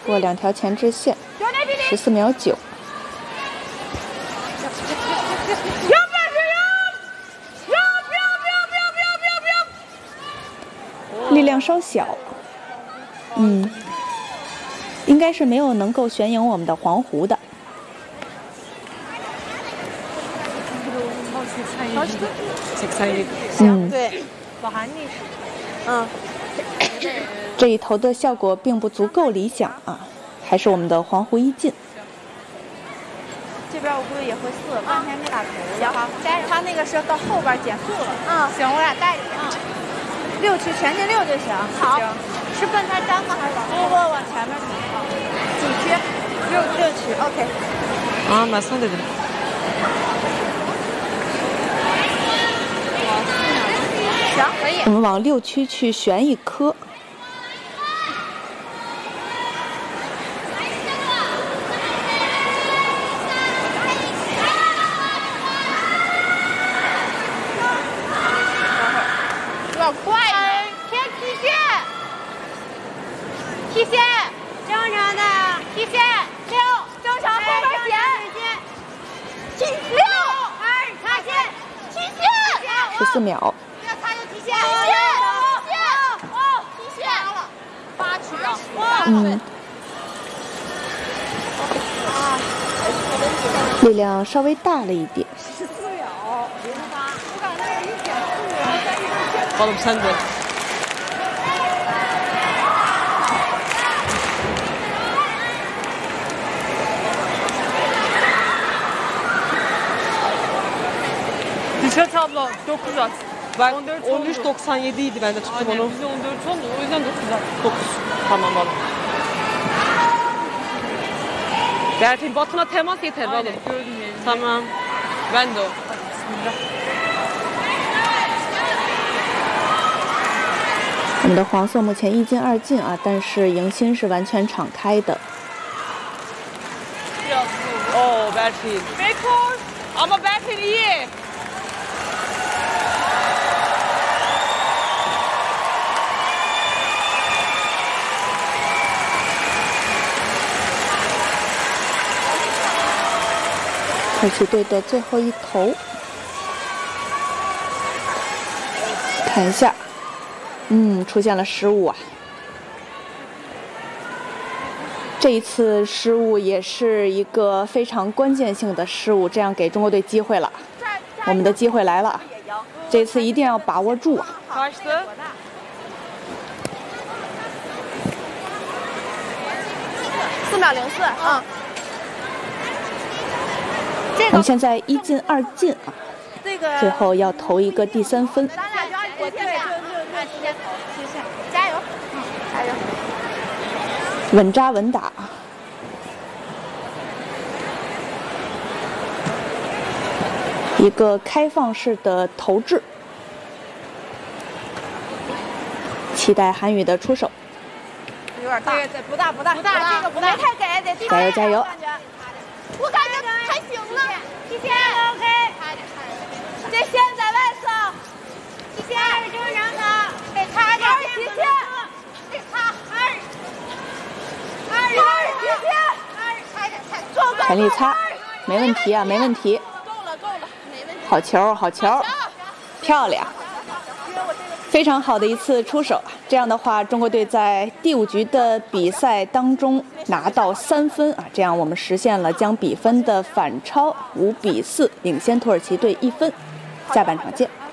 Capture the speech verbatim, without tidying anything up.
过两条前置线，十四秒九。力量稍小，嗯，应该是没有能够选赢我们的黄湖的。嗯， 对，嗯， 这一投的效果并不足够理想啊，还是我们的黄湖一进。 这边我估计也会四，半天没打头。行好，加油！他那个是到后边减速了。嗯，行，我俩带着点。嗯。六区前进六就行。好。是奔他张吗？还是往后？不不，往前面走。几区？六六区。OK。 啊，马上对不对？ 行，可以。 我们往六区去选一颗。 有点快呢。贴体线，体线，正常的，体线六，正常后边减，体六二擦线，体线十四秒。 不要擦就体线，体线，体线，哦，体线了，八区啊， 嗯。 啊， 力量稍微大了一点。 十四秒零八，我感觉有一减速，然后再一直减。 好了，三分。 Dişat abla dokuz at. Ben on dört on üç doksan yedi idi ben de tuttum Aynen onu. bize on dört oldu o yüzden dokuz at. dokuz. Tamam al. Berfin Batu'na temas yeter Aynen oğlum. gördüm yani. Tamam. Ben de o. Bismillah. 我们的黄色目前一进二进啊，但是迎新是完全敞开的。 Biraz Oo Berfin. Bekor. Ama Berfin iyi. 特旗队的最后一投，看一下，嗯，出现了失误啊。这一次失误也是一个非常关键性的失误，这样给中国队机会了。我们的机会来了，这次一定要把握住啊！ Kaçtı? 四秒零四，嗯。这个我们现在一进二进啊， 这个最后要投一个第三分。 咱俩就按直线下，按直线投，直线，加油，嗯，加油。 稳扎稳打。一个开放式的投掷，期待韩宇的出手。 有点大，对对，不大不大不大，这个不大，太给得加油加油！ 我感觉还行了，体线 OK， 这线在外侧，体线是正常的，得擦点体线，得擦二二二体线，二擦点擦，做全力擦，没问题啊，没问题。 够了够了，没问题。 好球好球，漂亮！非常好的一次出手，这样的话，中国队在第五局的比赛当中拿到三分啊，这样我们实现了将比分的反超，五比四领先土耳其队一分。下半场见。